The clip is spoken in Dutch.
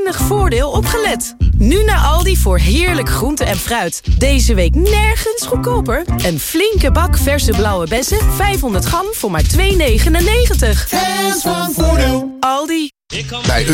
voordeel opgelet. Nu naar Aldi voor heerlijk groente en fruit. Deze week nergens goedkoper. Een flinke bak verse blauwe bessen, 500 gram voor maar €2,99. Fans van Voordeel. Aldi. Bij